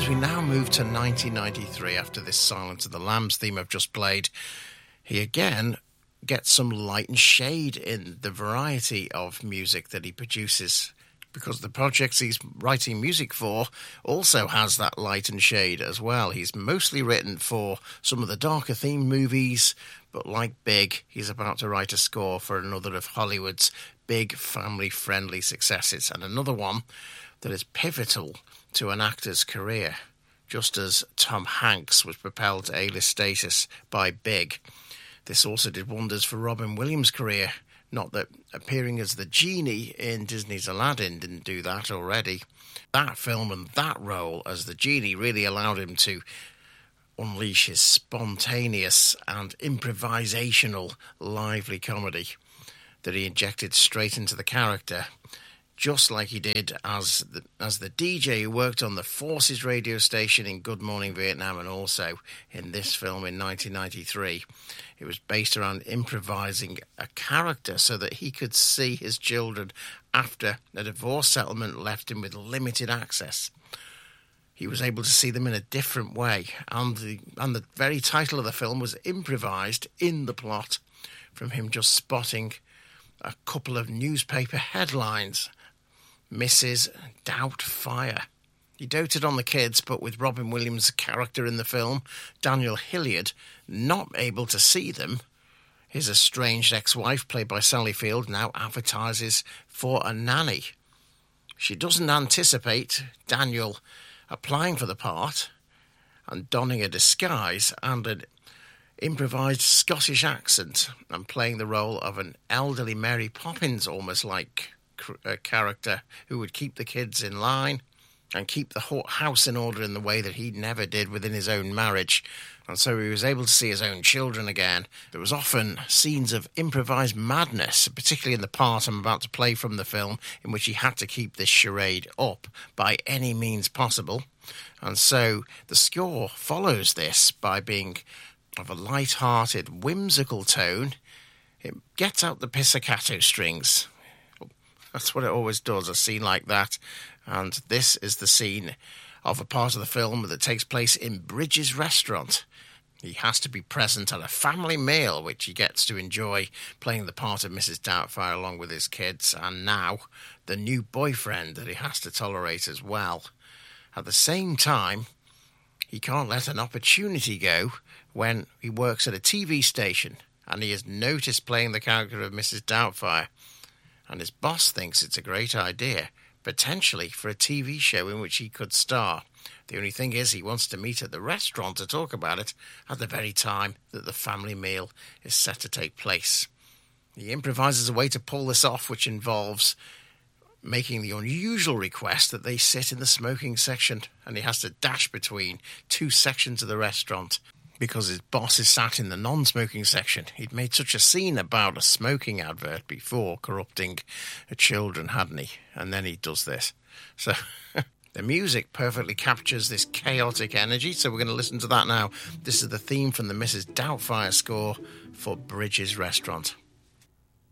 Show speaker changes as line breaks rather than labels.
we now move to 1993 after this Silence of the Lambs theme I've just played. He again gets some light and shade in the variety of music that he produces, because the projects he's writing music for also has that light and shade as well. He's mostly written for some of the darker themed movies, but like Big, he's about to write a score for another of Hollywood's big family-friendly successes, and another one that is pivotal to an actor's career, just as Tom Hanks was propelled to A-list status by Big. This also did wonders for Robin Williams' career. Not that appearing as the genie in Disney's Aladdin didn't do that already. That film and that role as the genie really allowed him to unleash his spontaneous and improvisational lively comedy that he injected straight into the character, just like he did as the DJ who worked on the Forces radio station in Good Morning Vietnam, and also in this film in 1993. It was based around improvising a character so that he could see his children after a divorce settlement left him with limited access. He was able to see them in a different way, and the very title of the film was improvised in the plot, from him just spotting a couple of newspaper headlines. Mrs. Doubtfire. He doted on the kids, but with Robin Williams' character in the film, Daniel Hilliard, not able to see them, his estranged ex-wife, played by Sally Field, now advertises for a nanny. She doesn't anticipate Daniel applying for the part and donning a disguise and an improvised Scottish accent and playing the role of an elderly Mary Poppins, almost like a character who would keep the kids in line and keep the house in order in the way that he never did within his own marriage. And so he was able to see his own children again. There was often scenes of improvised madness, particularly in the part I'm about to play from the film, in which he had to keep this charade up by any means possible. And so the score follows this by being of a light-hearted, whimsical tone. It gets out the pizzicato strings. That's what it always does, a scene like that. And this is the scene of a part of the film that takes place in Bridges' restaurant. He has to be present at a family meal, which he gets to enjoy, playing the part of Mrs. Doubtfire along with his kids, and now the new boyfriend that he has to tolerate as well. At the same time, he can't let an opportunity go when he works at a TV station, and he is noticed playing the character of Mrs. Doubtfire. And his boss thinks it's a great idea, potentially for a TV show in which he could star. The only thing is he wants to meet at the restaurant to talk about it at the very time that the family meal is set to take place. He improvises a way to pull this off, which involves making the unusual request that they sit in the smoking section, and he has to dash between two sections of the restaurant because his boss is sat in the non-smoking section. He'd made such a scene about a smoking advert before, corrupting children, hadn't he? And then he does this. So the music perfectly captures this chaotic energy, so we're going to listen to that now. This is the theme from the Mrs. Doubtfire score for Bridges' Restaurant.